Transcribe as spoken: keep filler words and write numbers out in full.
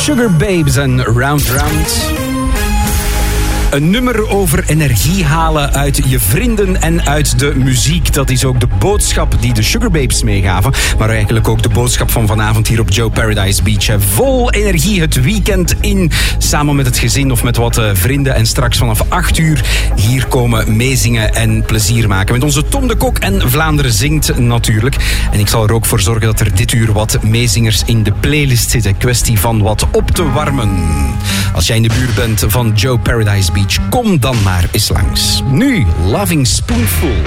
Sugarbabes en Round Round. Een nummer over energie halen uit je vrienden en uit de muziek. Dat is ook de boodschap die de Sugarbabes meegaven. Maar eigenlijk ook de boodschap van vanavond hier op Joe Paradise Beach. Vol energie het weekend in. Samen met het gezin of met wat vrienden. En straks vanaf acht uur hier komen meezingen en plezier maken. Met onze Tom de Kok en Vlaanderen zingt natuurlijk. En ik zal er ook voor zorgen dat er dit uur wat meezingers in de playlist zitten. Kwestie van wat op te warmen. Als jij in de buurt bent van Joe Paradise Beach, kom dan maar eens langs. Nu, Loving Spoonful.